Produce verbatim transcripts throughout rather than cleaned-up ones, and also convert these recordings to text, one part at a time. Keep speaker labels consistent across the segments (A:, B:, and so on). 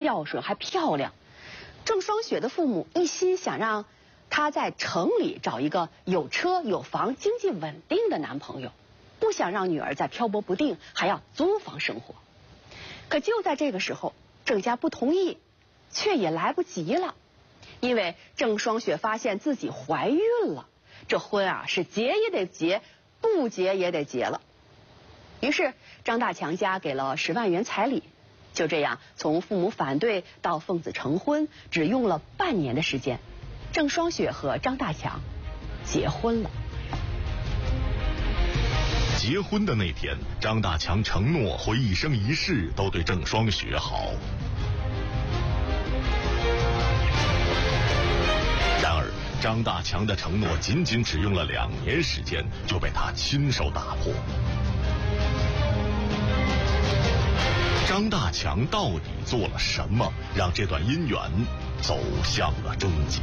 A: 孝顺还漂亮。郑双雪的父母一心想让她在城里找一个有车有房、经济稳定的男朋友，不想让女儿在漂泊不定还要租房生活。可就在这个时候，郑家不同意，却也来不及了，因为郑双雪发现自己怀孕了，这婚啊是结也得结，不结也得结了。于是张大强家给了十万元彩礼，就这样从父母反对到奉子成婚，只用了半年的时间，郑双雪和张大强结婚了。
B: 结婚的那天，张大强承诺会一生一世都对郑双雪好。然而张大强的承诺仅仅只用了两年时间，就被他亲手打破。张大强到底做了什么，让这段姻缘走向了终结？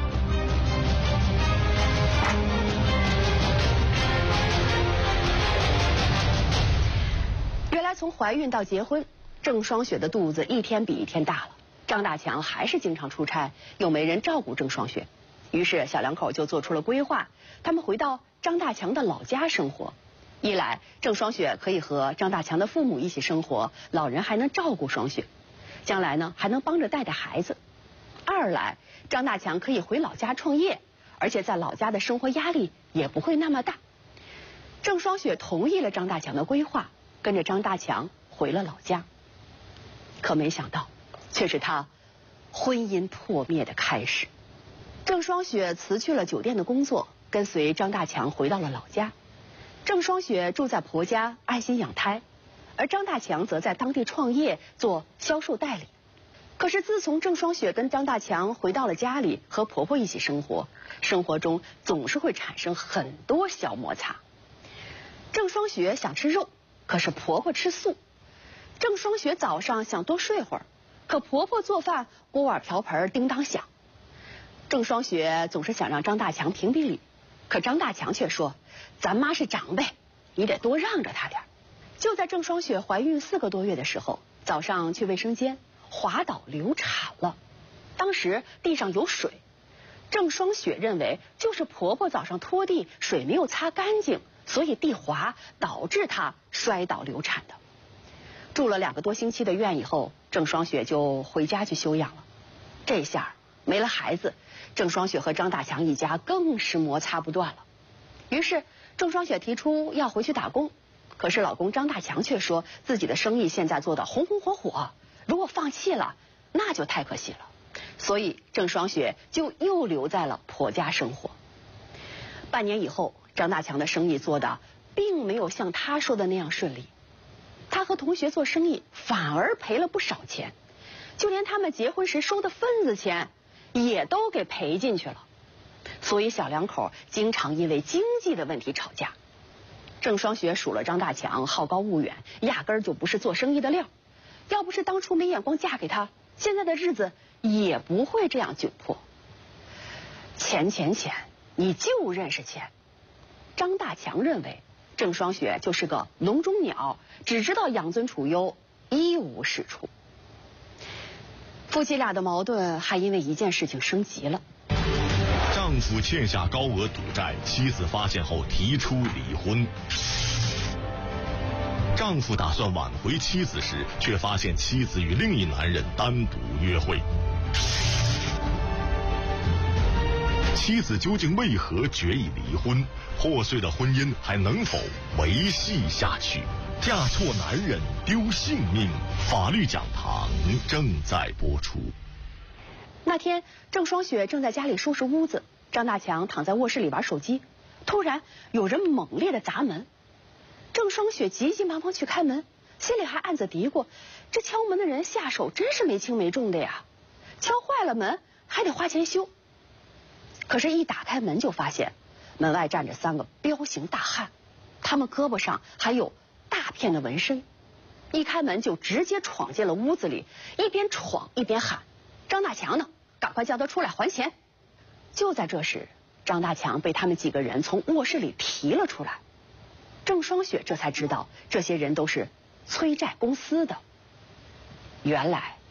A: 原来从怀孕到结婚，郑双雪的肚子一天比一天大了。张大强还是经常出差，又没人照顾郑双雪，于是小两口就做出了规划，他们回到张大强的老家生活。一来郑双雪可以和张大强的父母一起生活，老人还能照顾双雪，将来呢还能帮着带带孩子。二来张大强可以回老家创业，而且在老家的生活压力也不会那么大。郑双雪同意了张大强的规划，跟着张大强回了老家。可没想到却是他婚姻破灭的开始。郑双雪辞去了酒店的工作，跟随张大强回到了老家。郑双雪住在婆家爱心养胎，而张大强则在当地创业做销售代理。可是自从郑双雪跟张大强回到了家里，和婆婆一起生活，生活中总是会产生很多小摩擦。郑双雪想吃肉，可是婆婆吃素。郑双雪早上想多睡会儿，可婆婆做饭锅碗瓢盆叮当响。郑双雪总是想让张大强评评理，可张大强却说，咱妈是长辈，你得多让着她点。就在郑双雪怀孕四个多月的时候，早上去卫生间滑倒流产了。当时地上有水，郑双雪认为就是婆婆早上拖地水没有擦干净，所以地滑导致她摔倒流产的。住了两个多星期的院以后，郑双雪就回家去休养了。这下没了孩子，郑双雪和张大强一家更是摩擦不断了。于是郑双雪提出要回去打工，可是老公张大强却说自己的生意现在做得红红火火，如果放弃了那就太可惜了。所以郑双雪就又留在了婆家生活。半年以后，张大强的生意做得并没有像他说的那样顺利，他和同学做生意反而赔了不少钱，就连他们结婚时收的份子钱也都给赔进去了。所以小两口经常因为经济的问题吵架。郑双雪数了张大强好高骛远，压根儿就不是做生意的料。要不是当初没眼光嫁给他，现在的日子也不会这样窘迫。钱钱钱，你就认识钱。张大强认为郑双雪就是个笼中鸟，只知道养尊处优，一无是处。夫妻俩的矛盾还因为一件事情升级了。
B: 丈夫欠下高额赌债，妻子发现后提出离婚。丈夫打算挽回妻子时，却发现妻子与另一男人单独约会。妻子究竟为何决意离婚？破碎的婚姻还能否维系下去？嫁错男人丢性命，法律讲堂正在播出。
A: 那天郑双雪正在家里收拾屋子，张大强躺在卧室里玩手机，突然有人猛烈的砸门。郑双雪急急忙忙去开门，心里还暗自嘀咕，这敲门的人下手真是没轻没重的呀，敲坏了门还得花钱修。可是一打开门就发现门外站着三个彪形大汉，他们胳膊上还有大片的纹身，一开门就直接闯进了屋子里，一边闯一边喊，张大强呢，赶快叫他出来还钱。就在这时，张大强被他们几个人从卧室里提了出来。郑双雪这才知道，这些人都是催债公司的。原来